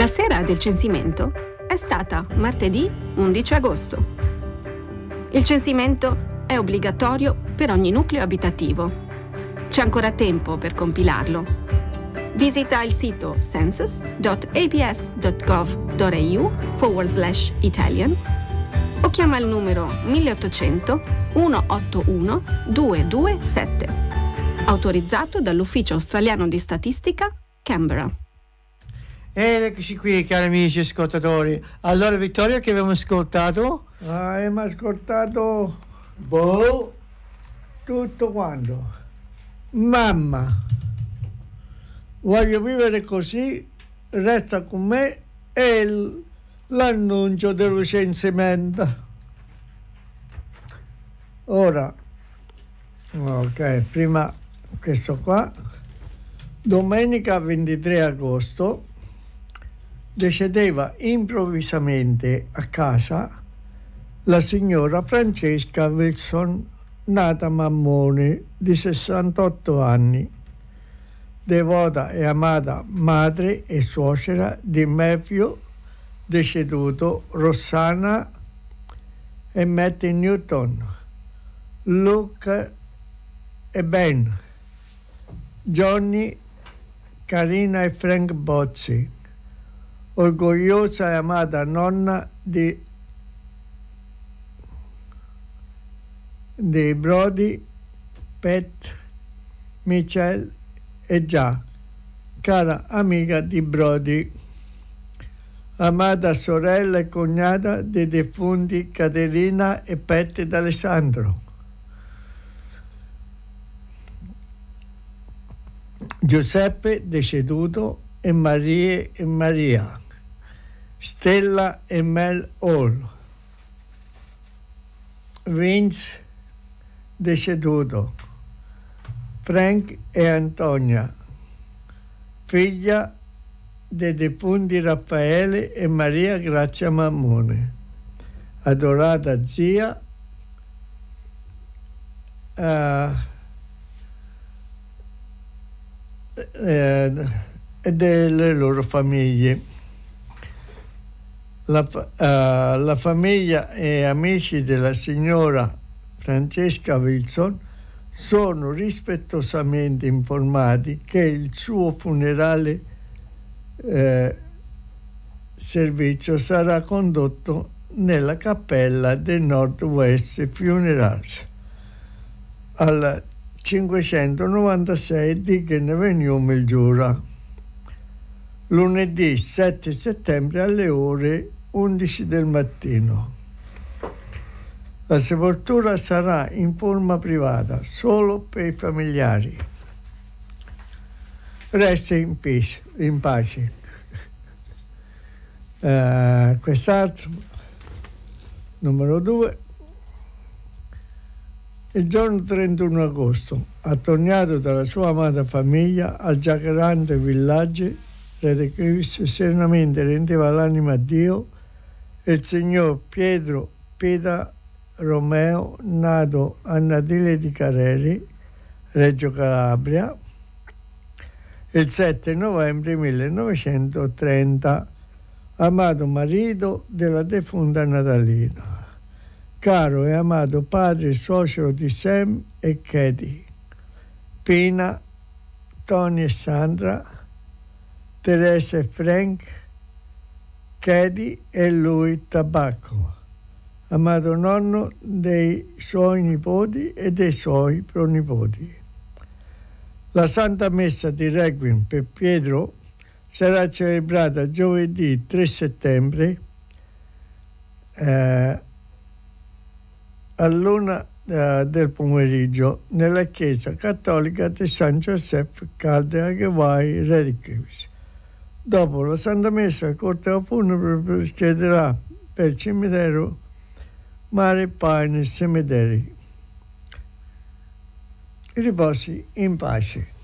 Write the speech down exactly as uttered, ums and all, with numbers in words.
sera del censimento è stata martedì undici agosto. Il censimento è obbligatorio per ogni nucleo abitativo. C'è ancora tempo per compilarlo. Visita il sito census.abs.gov.au forward slash Italian o chiama il numero milleottocento centottantuno duecentoventisette, autorizzato dall'Ufficio Australiano di Statistica, Canberra. Ed eccoci qui, cari amici ascoltatori. Allora, Vittorio, che abbiamo ascoltato? Ah, abbiamo ascoltato boh, tutto quanto. Mamma, voglio vivere così, resta con me, e l- l'annuncio del censimento. Ora, ok, prima questo qua, domenica ventitré agosto, decedeva improvvisamente a casa la signora Francesca Wilson, nata Mammoni, di sessantotto anni, devota e amata madre e suocera di Matthew, deceduto, Rossana e Matthew Newton, Luke e Ben, Johnny, Carina e Frank Bozzi, orgogliosa e amata nonna di, di Brody, Pat, Michelle e Già, cara amica di Brody, amata sorella e cognata dei defunti Caterina e Pat d'Alessandro, Giuseppe deceduto e Marie e Maria, Stella e Mel Hall, Vince deceduto, Frank e Antonia, figlia dei defunti Raffaele e Maria Grazia Mammone, adorata zia uh, e delle loro famiglie. La, uh, la famiglia e amici della signora Francesca Wilson sono rispettosamente informati che il suo funerale eh, servizio sarà condotto nella cappella del Northwest Funerals al cinquecentonovantasei di Deakin Avenue, Mildura, lunedì sette settembre alle ore undici del mattino. La sepoltura sarà in forma privata, solo per i familiari. Resta in pace. In pace. Uh, quest'altro, numero due. Il giorno trentuno agosto, attorniato dalla sua amata famiglia al Jacaranda Village, Re de Cristo serenamente rendeva l'anima a Dio il signor Pietro Peda Romeo, nato a Nadile di Careri, Reggio Calabria, il sette novembre millenovecentotrenta, amato marito della defunta Natalina, caro e amato padre e suocero di Sam e Katie, Pina, Tony e Sandra, Teresa e Frank, Katie e lui Tabacco, amato nonno dei suoi nipoti e dei suoi pronipoti. La Santa Messa di Requiem per Pietro sarà celebrata giovedì tre settembre eh, all'una eh, del pomeriggio nella chiesa cattolica di San Giuseppe Caldea Hawaii, Redcliffe. Dopo la Santa Messa, il corteo funebre procederà per il cimitero Mare Pine Cemetery. Riposi in pace.